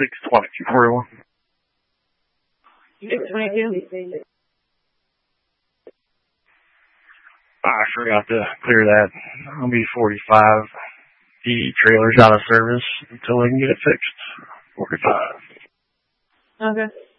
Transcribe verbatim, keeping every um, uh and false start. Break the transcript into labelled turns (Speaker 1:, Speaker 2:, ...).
Speaker 1: six twenty-two forty-one.
Speaker 2: six twenty-two?
Speaker 1: I forgot to clear that. I'll be forty-five. The trailer's out of service until I can get it fixed. forty-five.
Speaker 2: Okay.